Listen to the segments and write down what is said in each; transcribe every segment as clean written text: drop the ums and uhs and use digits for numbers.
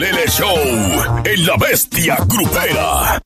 Lele Show en La Bestia Grupera.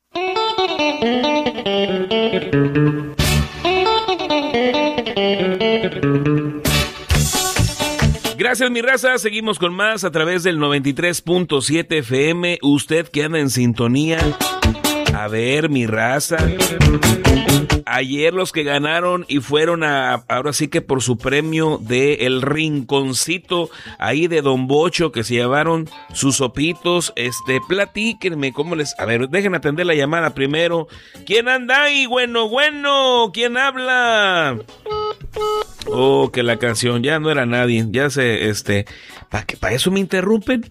Gracias, mi raza. Seguimos con más a través del 93.7 FM. Usted que anda en sintonía. A ver, mi raza. Ayer los que ganaron y fueron ahora sí que por su premio de El Rinconcito ahí de Don Bocho, que se llevaron sus sopitos, platíquenme cómo les... A ver, dejen atender la llamada primero. ¿Quién anda ahí? Bueno, ¿quién habla? Oh, que la canción ya no era nadie, ya se, ¿para eso me interrumpen?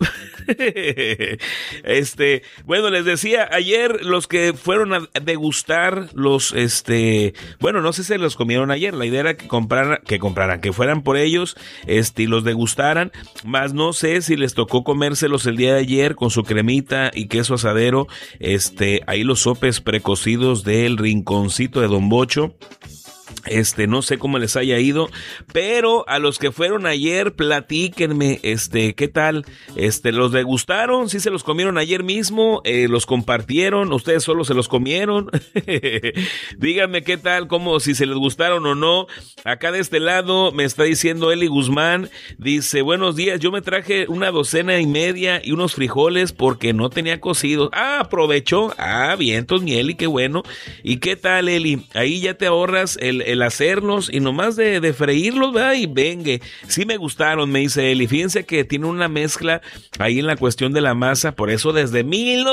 Bueno, les decía, ayer los que fueron a degustar los, bueno, no sé si los comieron ayer, la idea era que fueran por ellos, y los degustaran, más no sé si les tocó comérselos el día de ayer con su cremita y queso asadero, ahí los sopes precocidos del Rinconcito de Don Bocho. No sé cómo les haya ido, pero a los que fueron ayer, platíquenme, ¿qué tal? ¿Los degustaron? ¿Sí se los comieron ayer mismo? ¿Los compartieron? ¿Ustedes solo se los comieron? Díganme qué tal, cómo, si se les gustaron o no. Acá de este lado me está diciendo Eli Guzmán, dice, buenos días, yo me traje 1.5 docenas y unos frijoles porque no tenía cocidos. Ah, aprovechó. Ah, bien, entonces mi Eli, qué bueno. ¿Y qué tal, Eli? Ahí ya te ahorras el hacerlos y nomás de freírlos, ¿verdad? Y venga, sí me gustaron, me dice Eli. Fíjense que tiene una mezcla ahí en la cuestión de la masa, por eso desde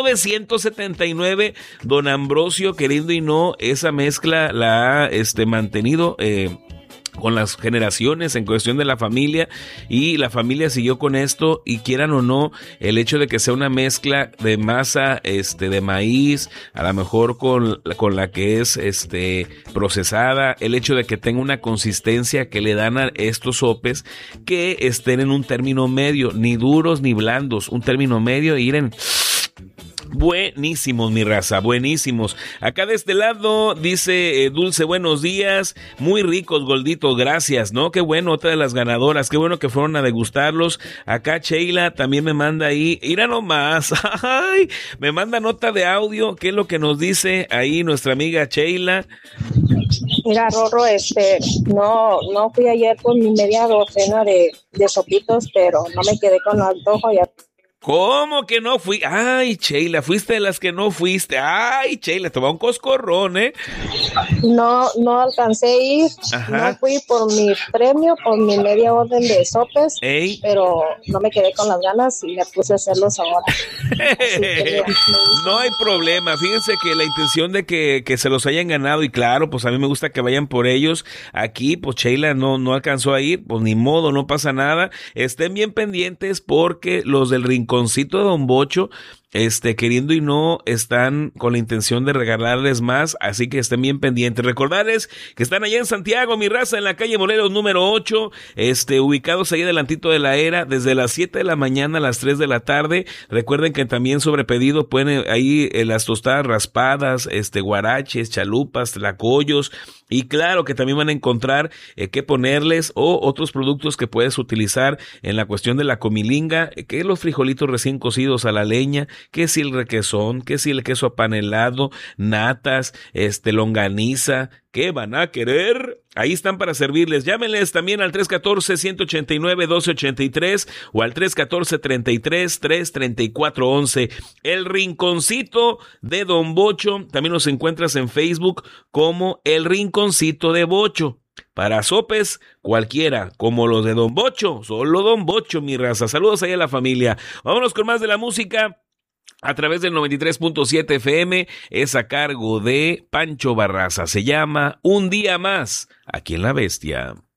1979 Don Ambrosio, queriendo y no, esa mezcla la ha mantenido con las generaciones en cuestión de la familia, y la familia siguió con esto, y quieran o no, el hecho de que sea una mezcla de masa de maíz, a lo mejor con la que es procesada, el hecho de que tenga una consistencia que le dan a estos sopes, que estén en un término medio, ni duros ni blandos, un término medio, y miren, buenísimos, mi raza, buenísimos. Acá de este lado dice Dulce, buenos días, muy ricos, Goldito, gracias, ¿no? Qué bueno, otra de las ganadoras, qué bueno que fueron a degustarlos. Acá Sheila también me manda ahí, mira nomás, ay, me manda nota de audio, ¿qué es lo que nos dice ahí nuestra amiga Sheila? Mira, Rorro, no fui ayer con mi 1/2 docena de sopitos, pero no me quedé con el antojo ya. ¿Cómo que no fui? Ay, Sheila, fuiste de las que no fuiste. Ay, Sheila, te va un coscorrón, ¿eh? No alcancé a ir. Ajá. No fui por mi premio, por mi media orden de sopes. Ey. Pero no me quedé con las ganas y me puse a hacerlos ahora. No hay problema. Fíjense que la intención de que se los hayan ganado, y claro, pues a mí me gusta que vayan por ellos. Aquí, pues Sheila no alcanzó a ir, pues ni modo, no pasa nada. Estén bien pendientes porque los del Rinconcito de Don Bocho, queriendo y no, están con la intención de regalarles más, así que estén bien pendientes. Recordarles que están allá en Santiago, mi raza, en la calle Morelos número 8, ubicados ahí adelantito de la Era, desde las 7 de la mañana a las 3 de la tarde. Recuerden que también sobre pedido pueden ahí las tostadas raspadas, guaraches, chalupas, tlacoyos, y claro que también van a encontrar qué ponerles o otros productos que puedes utilizar en la cuestión de la comilinga, que los frijolitos recién cocidos a la leña, que si el requesón, que si el queso apanelado, natas, longaniza, ¿qué van a querer? Ahí están para servirles. Llámenles también al 314-189-1283 o al 314-33-334-11. El Rinconcito de Don Bocho. También nos encuentras en Facebook como El Rinconcito de Bocho. Para sopes, cualquiera, como los de Don Bocho. Solo Don Bocho, mi raza. Saludos ahí a la familia. Vámonos con más de la música. A través del 93.7 FM, es a cargo de Pancho Barraza. Se llama Un Día Más, aquí en La Bestia.